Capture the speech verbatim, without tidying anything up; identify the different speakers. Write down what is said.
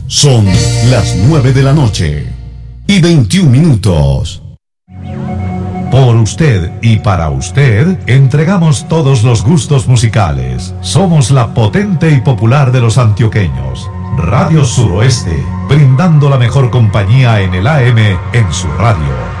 Speaker 1: Son las nueve de la noche y veintiún minutos. Por usted y para usted, entregamos todos los gustos musicales. Somos la potente y popular de los antioqueños. Radio Suroeste, brindando la mejor compañía en el A M en su radio.